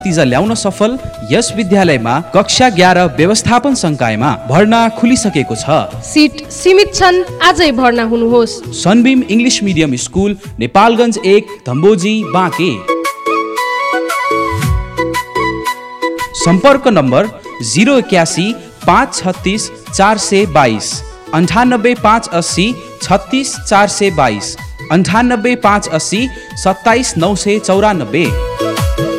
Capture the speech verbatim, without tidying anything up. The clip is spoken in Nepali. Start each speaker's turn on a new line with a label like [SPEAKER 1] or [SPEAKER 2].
[SPEAKER 1] नतिजा ल्याउन सफल यस विद्यालयमा कक्षा एघार व्यवस्थापन संकायमा भर्ना खुलिसकेको छ।
[SPEAKER 2] सिट सीमित छन्, आजै भर्ना हुनुहोस्।
[SPEAKER 1] Sunbeam English medium school, Nepalgunj एक, धम्बोजी, बाँके। संपर्क नम्बर जीरो इक्यासी पाँच छत्तीस चार सय बाईस, अंठानब्बे पाँच अस्सी छत्तीस चार सय बाईस, अंठानब्बे पाँच अस्सी सत्ताईस नौ सय चौरानब्बे।